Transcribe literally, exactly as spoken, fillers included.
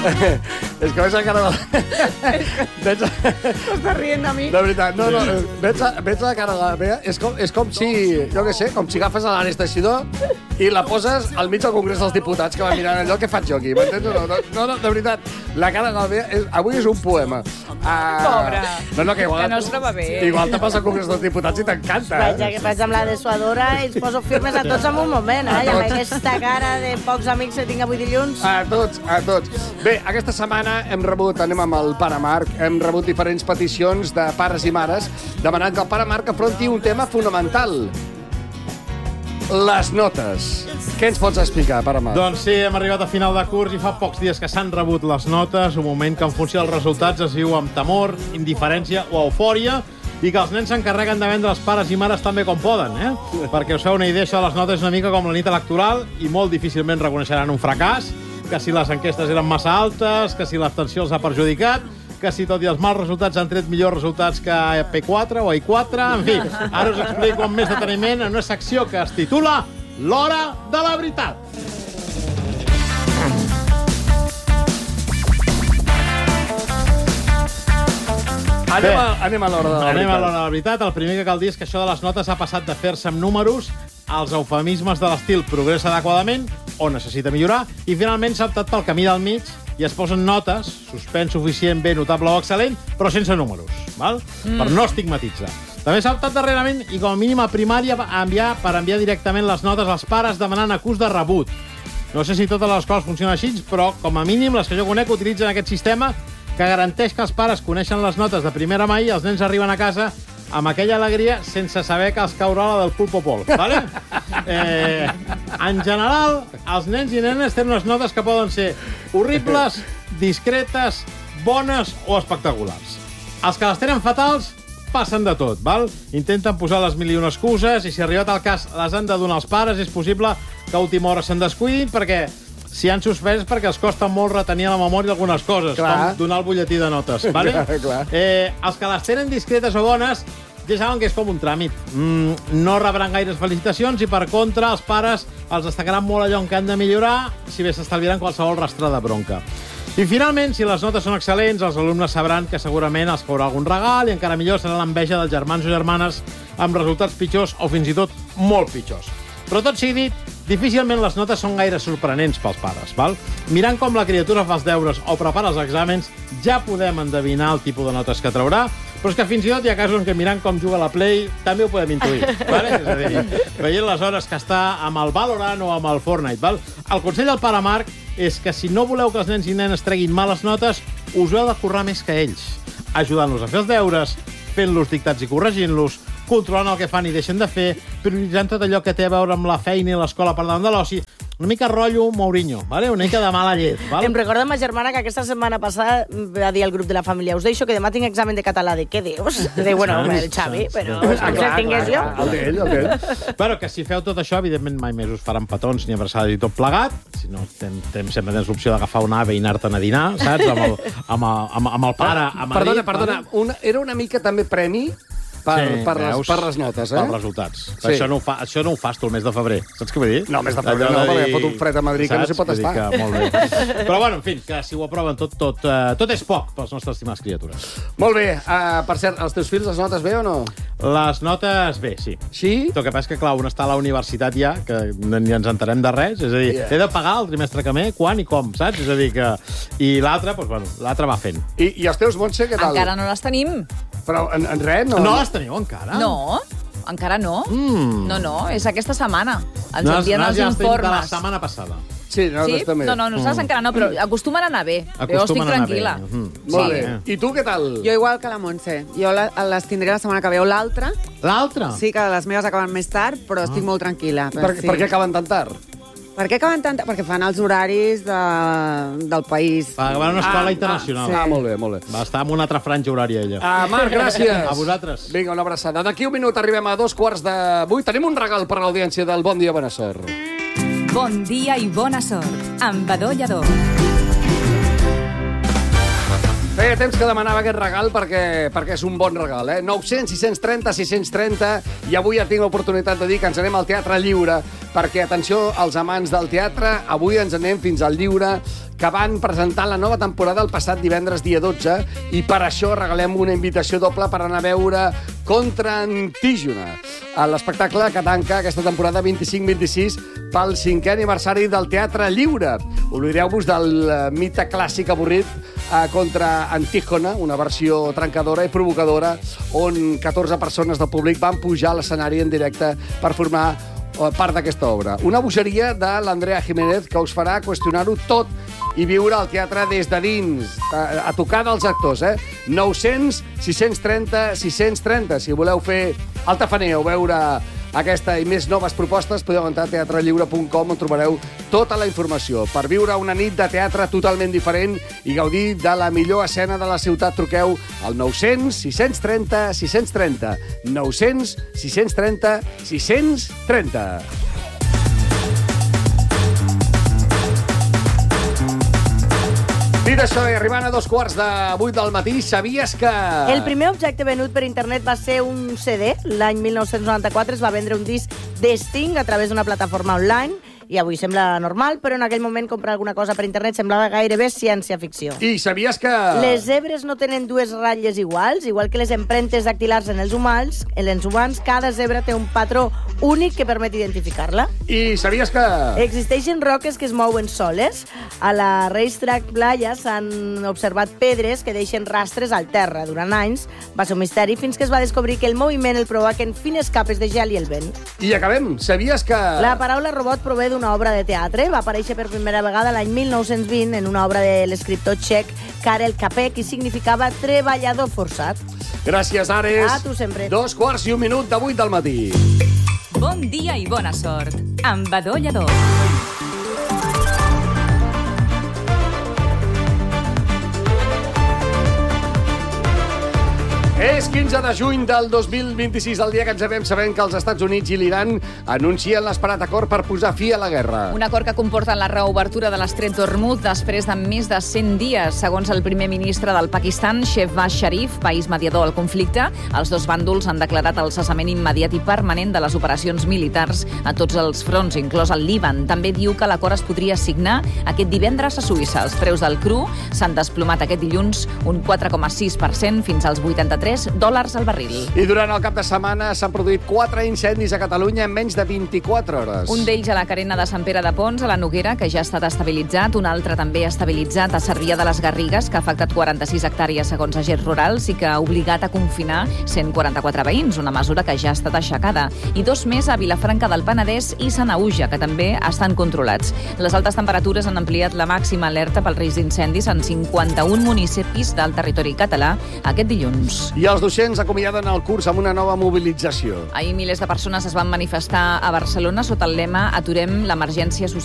És que veig la cara de... T'estàs rient de mi? De veritat, no, no, veig la, veig la cara de la Bea, és com, és com si, jo què sé, com si agafes l'Ares Teixidor i la poses al mig del Congrés dels Diputats, que va mirant allò que faig jo aquí, m'entens? No, no, no, no, de veritat, la cara de la Bea, és, avui és un poema. Uh, Pobra, no, no, que, igual, que no es troba bé. Igual te passa al Congrés dels Diputats i t'encanta. Vaig, ja que faig amb la dessuadora i els poso firmes a tots en un moment, eh? I amb aquesta cara de pocs amics que tinc avui dilluns. A tots, a tots. Bé, aquesta setmana hem rebut, anem amb el Pare Marc, hem rebut diferents peticions de pares i mares demanant que el Pare Marc afronti un tema fonamental. Les notes. Què ens pots explicar, Pare Marc? Doncs sí, hem arribat a final de curs i fa pocs dies que s'han rebut les notes, un moment que en funció dels resultats es viu amb temor, indiferència o eufòria, i que els nens s'encarreguen de vendre els pares i mares també com poden, eh? Perquè us feu una idea, això de les notes és una mica com la nit electoral i molt difícilment reconeixeran un fracàs, que si les enquestes eren massa altes, que si l'abstenció els ha perjudicat, que si tot i els mals resultats han tret millors resultats que P quatre o A I quatre, en fi, ara us explico amb més deteniment en una secció que es titula L'hora de la veritat. Anem a, anem a l'hora de la Anem veritat. a l'hora de la veritat. El primer que cal dir és que això de les notes ha passat de fer-se amb números als eufemismes de l'estil progressa adequadament o necessita millorar, i finalment s'ha optat pel camí del mig i es posen notes, suspens suficient, bé, notable o excel·lent, però sense números, val? Mm. Per no estigmatitzar. També s'ha optat darrerament, i com a mínim a primària, a enviar, per enviar directament les notes als pares demanant acús de rebut. No sé si totes les escoles funcionen així, però com a mínim les que jo conec utilitzen aquest sistema que garanteix que els pares coneixen les notes de primera mà i els nens arriben a casa amb aquella alegria sense saber que els caurà la del pulpo pol, vale? Eh, en general, els nens i nenes tenen unes notes que poden ser horribles, discretes, bones o espectaculars. Els que les tenen fatals passen de tot, val? Intenten posar les mil i una excuses i si arribat al cas les han de donar als pares, és possible que a última hora se'n descuidin perquè si han suspès perquè els costa molt retenir a la memòria algunes coses, clar, com donar el butlletí de notes, vale? Clar, clar. Eh, els que les tenen discretes o bones ja saben que és com un tràmit. Mm, no rebran gaires felicitacions i, per contra, els pares els destacaran molt allò en què han de millorar, si bé s'estalviaran qualsevol rastre de bronca. I, finalment, si les notes són excel·lents, els alumnes sabran que segurament els caurà algun regal i, encara millor, serà l'enveja dels germans o germanes amb resultats pitjors o fins i tot molt pitjors. Però tot sigui dit, difícilment les notes són gaire sorprenents pels pares, val? Mirant com la criatura fa els deures o prepara els exàmens, ja podem endevinar el tipus de notes que traurà, però és que fins i tot hi ha casos en què mirant com juga la Play també ho podem intuir, vale? És a dir, veient les hores que està amb el Valorant o amb el Fortnite, val? El consell del Pare Marc és que si no voleu que els nens i nenes treguin males notes, us heu de currar més que ells, ajudant-los a fer els deures, fent-los dictats i corregint-los, controlant el que fan i deixen de fer, prioritzant tot allò que té a veure amb la feina i l'escola per davant de l'oci. Una mica rotllo Mourinho, ¿vale? Una mica de mala llet, ¿vale? Em recorda ma germana que aquesta setmana passada va dir al grup de la família: us deixo que demà tinc examen de català. De què dius? De, bueno, el Xavi, però Ah, que el tingués jo. El d'ell, el d'ell. Bueno, que si feu tot això, evidentment mai més us faran petons ni abraçades i tot plegat. Si no, tem, tem, sempre tens l'opció d'agafar un ave i anar-te'n a dinar, saps? Amb el, amb el, amb, amb el pare a Madrid. Perdona, perdona. Una, era una mica també premi per, Sí, per, les, veus? per les notes, eh? Per resultats. Sí. Això, no ho fa, això no ho fas tu el mes de febrer. Saps què vull dir? No, el mes de febrer no, perquè fot un fred a Madrid que no s'hi pot Vull dir estar. Que, molt bé. Però, bueno, en fi, que si ho aproven tot, tot, uh, tot és poc pels nostres estimats criatures. Molt bé. Uh, per cert, els teus fills les notes bé o no? Les notes, bé, sí. Sí? El que passa és que, clar, un està a la universitat ja, que ni ens enterem de res, és a dir, Yeah. he de pagar el trimestre que ve, quan i com, saps? És a dir, que... I l'altre, doncs, bueno, l'altre va fent. I, I els teus, Montse, què tal? Encara no les tenim. Però en, en res, no? No les teniu encara? No, encara no. Mm. No, no, és aquesta setmana. Ens No, envien no, els ja les tenim de la informes. setmana passada. Sí, nosaltres Sí? també. No, no, nosaltres encara no, però acostumen a anar bé. Jo estic Acostumen a anar bé. tranquil·la. Mhm. Molt Sí. bé. I tu què tal? Jo igual que la Montse. Jo la- les tindré la setmana que ve o l'altra. L'altre? Sí que les meves acaben més tard, però estic molt tranquil·la. Per, sí. per què acaben tan tard? Per què acaben tant? Perquè fan els horaris de, del país. Va acabar una escola Ah, internacional. Ah, molt bé, molt bé. Va estar en una altra franja horària, ella. Uh, Marc, gràcies. A vosaltres. Vinga, una abraçada. D'aquí un minut arribem a dos quarts de vuit. Tenim un regal per a l'audiència del Bon Dia, Bona Sort. Bon dia i bona sort, amb Badó Lladó. Feia temps que demanava aquest regal perquè, perquè és un bon regal, eh? nou-cents, sis-cents trenta, sis-cents trenta, i avui ja tinc l'oportunitat de dir que ens anem al Teatre Lliure, perquè, atenció, als amants del teatre, avui ens anem fins al Lliure, que van presentar la nova temporada el passat divendres dia dotze, i per això regalem una invitació doble per anar a veure Contra Antígona, l'espectacle que tanca aquesta temporada vint-i-cinc vint-i-sis pel cinquè aniversari del Teatre Lliure. Oblideu-vos del mite clàssic avorrit eh, Contra Antígona, una versió trencadora i provocadora, on catorze persones del públic van pujar a l'escenari en directe per formar part d'aquesta obra. Una bogeria de l'Andrea Jiménez que us farà qüestionar-ho tot i viure el teatre des de dins, a, a tocar dels actors, eh? nou-cents, sis-cents trenta, sis-cents trenta. Si voleu fer el tafaner o veure aquesta i més noves propostes, podeu entrar a teatre lliure punt com, on trobareu tota la informació. Per viure una nit de teatre totalment diferent i gaudir de la millor escena de la ciutat, truqueu al nou-cents, sis-cents trenta, sis-cents trenta. nou-cents, sis-cents trenta, sis-cents trenta. Dit això, i arribant a dos quarts de vuit del matí, sabies que... El primer objecte venut per internet va ser un C D. L'any mil nou-cents noranta-quatre es va vendre un disc de Sting a través d'una plataforma online, i avui sembla normal, però en aquell moment comprar alguna cosa per internet semblava gairebé ciència-ficció. I sabies que... Les zebres no tenen dues ratlles iguals, igual que les empremtes dactilars en els humans. En els humans, cada zebra té un patró únic que permet identificar-la. I sabies que... Existeixen roques que es mouen soles. A la Racetrack Playa s'han observat pedres que deixen rastres al terra. Durant anys va ser un misteri fins que es va descobrir que el moviment el provoquen fines capes de gel i el vent. I acabem. Sabies que... La paraula robot prové d'una obra de teatre. Va aparèixer per primera vegada l'any mil nou-cents vint en una obra de l'escriptor txec Karel Čapek i significava treballador forçat. Gràcies, Ares. A tu sempre. Dos quarts i un minut de vuit del matí. Bon dia i bona sort. Amb Badó Lledó. És quinze de juny del dos mil vint-i-sis, el dia que ens acabem sabent que els Estats Units i l'Iran anuncien l'esperat acord per posar fi a la guerra. Un acord que comporta la reobertura de l'estret d'Hormuz després de més de cent dies. Segons el primer ministre del Pakistan, Shehbaz Sharif, país mediador al conflicte, els dos bàndols han declarat el cessament immediat i permanent de les operacions militars a tots els fronts, inclòs el Líban. També diu que l'acord es podria signar aquest divendres a Suïssa. Els preus del cru s'han desplomat aquest dilluns un quatre coma sis per cent fins als vuitanta-tres dòlars al barril. I durant el cap de setmana s'han produït quatre incendis a Catalunya en menys de vint-i-quatre hores. Un d'ells a la Carena de Sant Pere de Pons, a la Noguera, que ja ha estat estabilitzat. Un altre també estabilitzat a Cervià de les Garrigues, que ha afectat quaranta-sis hectàrees segons agents rurals i que ha obligat a confinar cent quaranta-quatre veïns, una mesura que ja ha estat aixecada. I dos més a Vilafranca del Penedès i Sanaüja, que també estan controlats. Les altes temperatures han ampliat la màxima alerta pel risc d'incendis en cinquanta-un municipis del territori català aquest dilluns. I els docents acomiaden el curs amb una nova mobilització. Ahir milers de persones es van manifestar a Barcelona sota el lema Aturem l'emergència social